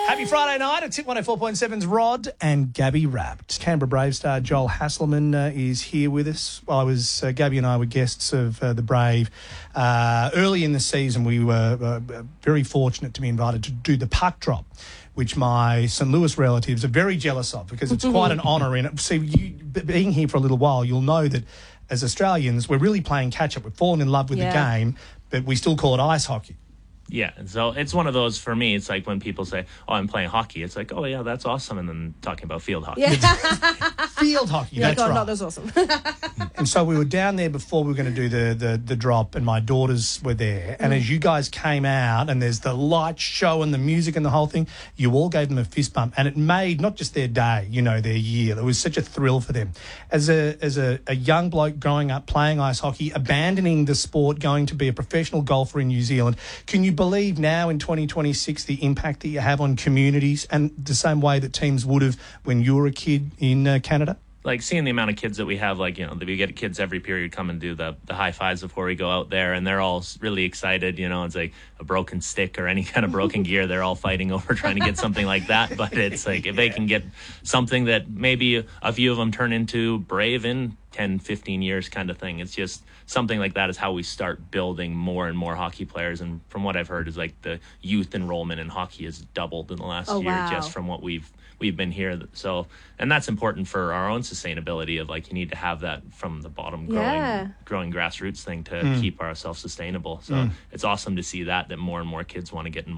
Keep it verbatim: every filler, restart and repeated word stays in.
Happy Friday night. It's Hit one oh four point seven's Rod and Gabby Wrapped. Canberra Brave star Joel Hasselman uh, is here with us. Well, I was uh, Gabby and I were guests of uh, the Brave. Uh, early in the season, we were uh, very fortunate to be invited to do the puck drop, which my Saint Louis relatives are very jealous of because it's quite an honour in it. See, you, being here for a little while, you'll know that as Australians, we're really playing catch-up. We've fallen in love with yeah. the game, but we still call it ice hockey. Yeah, and so it's one of those for me. It's like when people say, "Oh, I'm playing hockey." It's like, "Oh yeah, that's awesome," and then talking about field hockey. Yeah. Field hockey. Yeah, that's God, right. no, that's awesome. And so we were down there before we were going to do the, the, the drop, and my daughters were there. And mm. as you guys came out, and there's the light show and the music and the whole thing, you all gave them a fist bump, and it made not just their day, you know, their year. It was such a thrill for them. As a as a, a young bloke growing up playing ice hockey, abandoning the sport, going to be a professional golfer in New Zealand, can you believe now in twenty twenty-six the impact that you have on communities and the same way that teams would have when you were a kid in uh, Canada? Like seeing the amount of kids that we have, like, you know, we get kids every period come and do the, the high fives before we go out there, and they're all really excited. You know, it's like a broken stick or any kind of broken gear. They're all fighting over trying to get something like that. But it's like if they can get something that maybe a few of them turn into Brave in ten, fifteen years kind of thing. It's just something like that is how we start building more and more hockey players. And from what I've heard is like the youth enrollment in hockey has doubled in the last oh, year wow. just from what we've we've been here. So, and that's important for our own sustainability of like, you need to have that from the bottom growing, yeah. growing grassroots thing to Mm. keep ourselves sustainable. So Mm. it's awesome to see that, that more and more kids want to get involved.